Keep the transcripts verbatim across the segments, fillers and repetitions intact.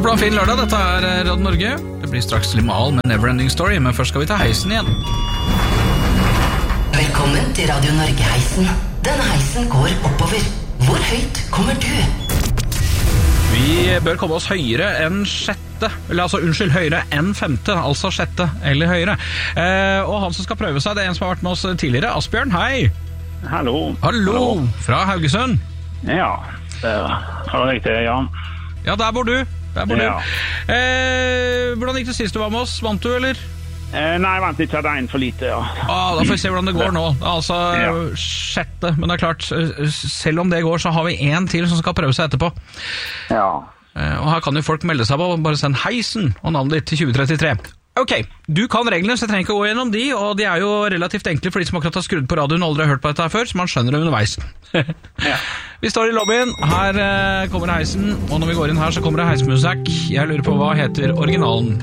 for en fin lørdag, dette er Radio Norge. Det blir straks Limahl med Neverending Story, men først skal vi ta heisen igjen. Velkommen til Radio Norge-heisen. Denne heisen går oppover. Hvor høyt kommer du? Vi bør komme oss høyere enn sjette, eller altså unnskyld, høyere enn femte, altså sjette eller høyere. Eh, og han som skal prøve seg, det er en som har vært med oss tidligere. Asbjørn, hei! Hallo. Hallo, fra Haugesund. Ja, det var riktig, ja. Ja, der bor du. Der bor Ja. du. Eh, hvordan gikk det sist du var med oss? Vant du, eller? Eh, nei, jeg vant ikke, jeg hadde en for lite, ja. Ah, da får vi se hvordan det går nå. Det er altså Ja. sjette, men det er klart, selv om det går, så har vi en til som skal prøve seg etterpå. Ja. Eh, og her kan jo folk melde seg på, bare send heisen og navnet ditt til tjue trettitre. Ok, du kan reglene, så jeg trenger ikke å gå gjennom de, og de er jo relativt enkle for de som akkurat har skrudd på radioen og aldri har hørt på dette her før, så man skjønner det underveis. Ja. Vi står i lobbyen, her eh, kommer heisen, og når vi går inn her så kommer det heismusikk. Jeg lurer på hva heter originalen.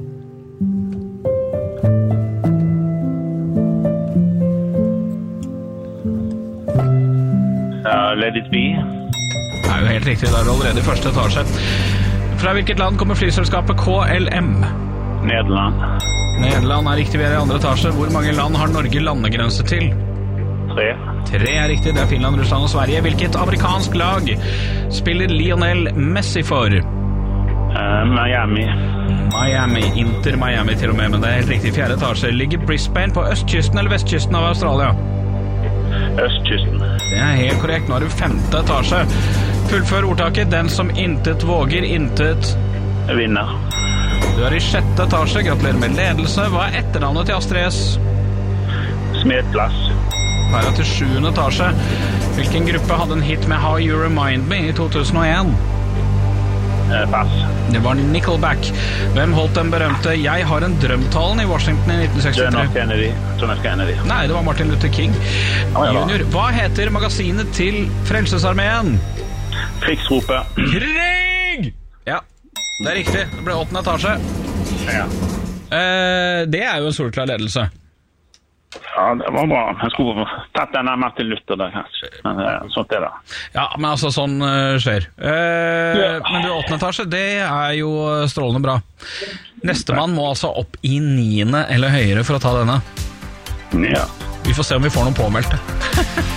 Uh, let it be. Det er jo helt riktig, det er allerede i første etasje. Fra hvilket land kommer flyselskapet K L M? Nederland. Nederland er riktig, vi er i andre etasje. Hvor mange land har Norge landegrense til? Tre. Tre er riktig, det er Finland, Russland og Sverige. Hvilket amerikansk lag spiller Lionel Messi for? Uh, Miami. Miami, Inter Miami til og med, men det er helt riktig. Fjerde etasje. Ligger Brisbane på østkysten eller vestkysten av Australia? Østkysten. Det er helt korrekt, nå er du femte etasje. Fullfør ordtaket, den som intet våger, intet Vinner. Du er i sjette etasje, gratulerer med ledelse. Hva er etternavnet til Astrid S? Smedplass. Her er til sjuende etasje. Hvilken gruppe hadde en hit med How You Remind Me i to tusen og en? Uh, pass. Det var Nickelback. Hvem holdt den berømte Jeg har en drømtalen i Washington i nitten John F. sekstitre? Kennedy. John F. Kennedy. Nei, det var Martin Luther King ja. junior. Hva heter magasinet til Frelsesarmeen? Krigsropet. Krig! Ja, det er riktig. Det ble åttende etasje. Ja. Eh, det er jo en solklar ledelse. Ja, det var bra. Jeg skulle tatt denne Martin Luther der, kanskje. Men uh, sånt er det. Ja, men altså, sånn uh, skjer. Eh, Ja. Men du er åttende etasje, det er jo strålende bra. Nestemann må altså opp i niende eller høyere for å ta denne. Ja. Vi får se om vi får noen påmeldte.